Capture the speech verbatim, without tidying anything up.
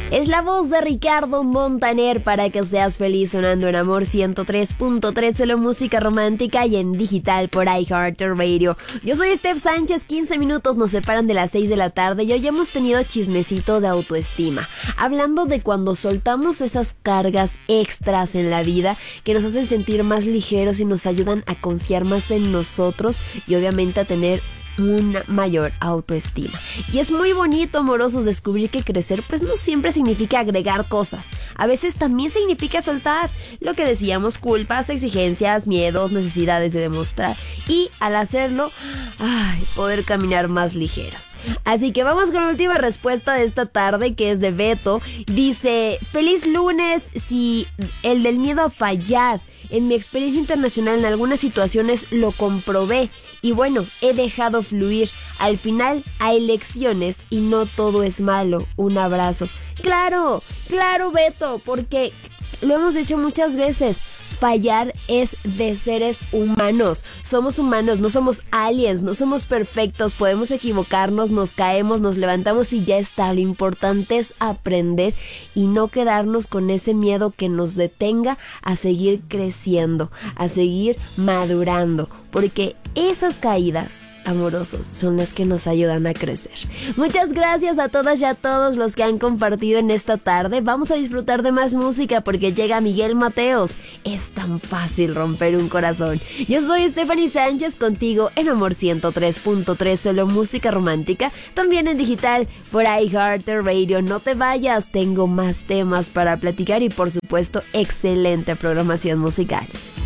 Es la voz de Ricardo Montaner para que seas feliz, sonando en Amor ciento tres punto tres, solo música romántica y en digital por iHeartRadio. Yo soy Steph Sánchez, quince minutos nos separan de las seis de la tarde y hoy hemos tenido chismecito de autoestima. Hablando de cuando soltamos esas cargas extras en la vida que nos hacen sentir más ligeros y nos ayudan a confiar más en nosotros y obviamente a tener una mayor autoestima. Y es muy bonito, amorosos, descubrir que crecer pues no siempre significa agregar cosas. A veces también significa soltar lo que decíamos, culpas, exigencias, miedos, necesidades de demostrar. Y al hacerlo, ay, poder caminar más ligeros. Así que vamos con la última respuesta de esta tarde, que es de Beto. Dice: feliz lunes, si el del miedo a fallar. En mi experiencia internacional en algunas situaciones lo comprobé y bueno, he dejado fluir. Al final hay lecciones y no todo es malo. Un abrazo. Claro, claro, Beto, porque lo hemos dicho muchas veces. Fallar es de seres humanos. Somos humanos, no somos aliens, no somos perfectos. Podemos equivocarnos, nos caemos, nos levantamos y ya está. Lo importante es aprender y no quedarnos con ese miedo que nos detenga a seguir creciendo, a seguir madurando. Porque esas caídas, amorosos, son las que nos ayudan a crecer. Muchas gracias a todas y a todos los que han compartido en esta tarde. Vamos a disfrutar de más música porque llega Miguel Mateos. Es tan fácil romper un corazón. Yo soy Stephanie Sánchez, contigo en Amor ciento tres punto tres, solo música romántica, también en digital por iHeartRadio. No te vayas, tengo más temas para platicar y por supuesto excelente programación musical.